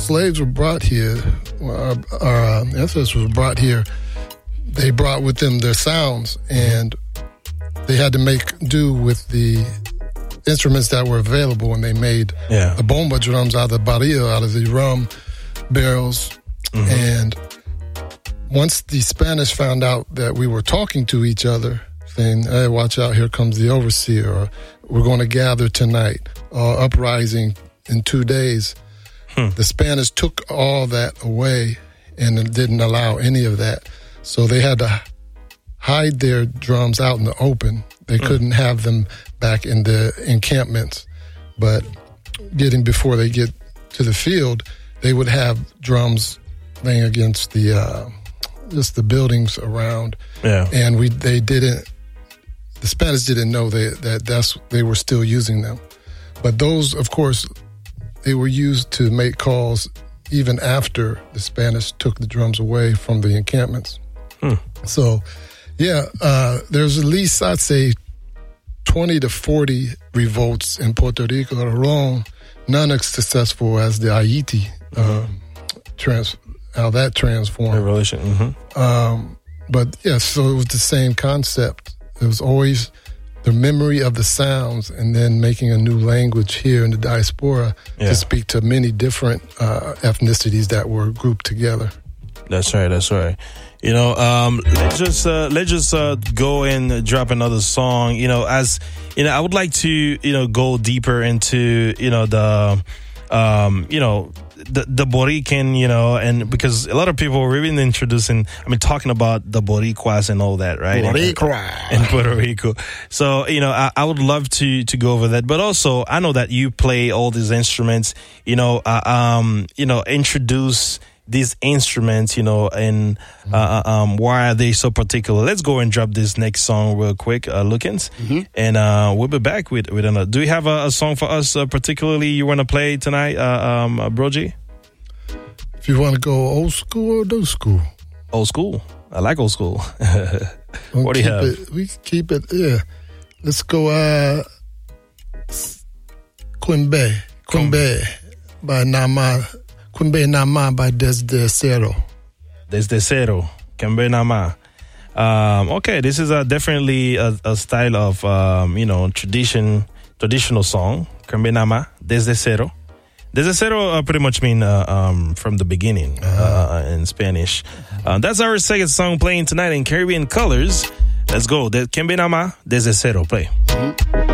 slaves were brought here, our ancestors were brought here, they brought with them their sounds, and they had to make do with the instruments that were available, and they made the bomba drums out of the barril, out of the rum barrels. And once the Spanish found out that we were talking to each other, saying, hey, watch out, here comes the overseer, or we're going to gather tonight, or uprising in 2 days, the Spanish took all that away and didn't allow any of that. So they had to hide their drums out in the open. They couldn't have them back in the encampments. But before they get to the field, they would have drums laying against the just the buildings around. Yeah. And the Spanish didn't know they were still using them. But those, of course, they were used to make calls even after the Spanish took the drums away from the encampments. So, there's at least, I'd say, 20 to 40 revolts in Puerto Rico alone, none as successful as the Haiti, how that transformed. Revolution. But, so it was the same concept. It was always the memory of the sounds and then making a new language here in the diaspora to speak to many different ethnicities that were grouped together. That's right. You know, let's just go and drop another song. You know, as you know, I would like to go deeper into the Borican, and because a lot of people were even talking about the Boricuas and all that, right? Boricua. In Puerto Rico. So, I would love to go over that. But also, I know that you play all these instruments, introduce these instruments, and why are they so particular? Let's go and drop this next song real quick, Lookins, and we'll be back with another. Do you have a song for us particularly you want to play tonight, Brogy? If you want to go old school or new school? Old school. I like old school. What do you have? We keep it, Let's go Quimbe by Nama. Quimbe Nama by Desde Cero. Desde Cero. Quimbe Nama. Okay, this is definitely a style of, traditional song. Quimbe Nama, Desde Cero. Desde Cero pretty much mean from the beginning in Spanish. That's our second song playing tonight in Caribbean Colors. Let's go. Quimbe Nama, Desde Cero. Play.